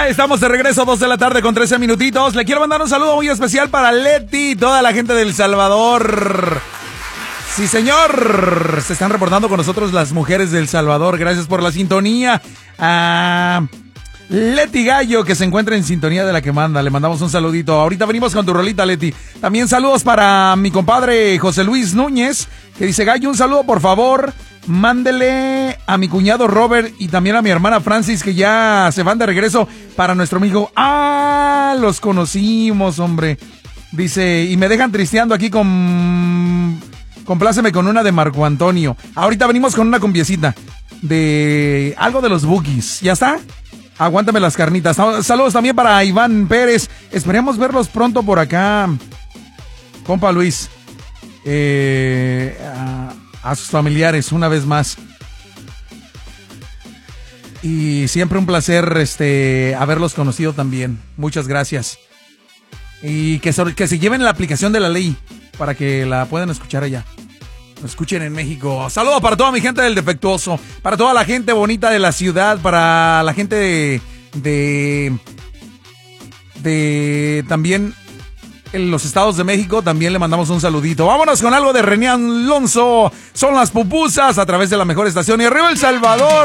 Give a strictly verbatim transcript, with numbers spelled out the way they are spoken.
Ya estamos de regreso, dos de la tarde con trece minutitos. Le quiero mandar un saludo muy especial para Leti y toda la gente del Salvador. Sí, señor. Se están reportando con nosotros las mujeres del Salvador. Gracias por la sintonía. A Leti Gallo, que se encuentra en sintonía de la que manda. Le mandamos un saludito. Ahorita venimos con tu rolita, Leti. También saludos para mi compadre José Luis Núñez, que dice: Gallo, un saludo, por favor. Mándele a mi cuñado Robert y también a mi hermana Francis, que ya se van de regreso, para nuestro amigo. Ah, los conocimos, hombre. Dice, y me dejan tristeando aquí con... Compláceme con una de Marco Antonio. Ahorita venimos con una cumbiecita de algo de los Boogies. ¿Ya está? Aguántame las carnitas. Saludos también para Iván Pérez. Esperemos verlos pronto por acá. Compa Luis. Eh... Uh, a sus familiares una vez más. Y siempre un placer este haberlos conocido también. Muchas gracias. Y que, so, que se lleven la aplicación de la ley para que la puedan escuchar allá. Lo escuchen en México. Saludos para toda mi gente del Defectuoso, para toda la gente bonita de la ciudad, para la gente de de, de también en los Estados de México. También le mandamos un saludito. Vámonos con algo de René Alonso. Son las pupusas a través de la mejor estación. Y arriba El Salvador.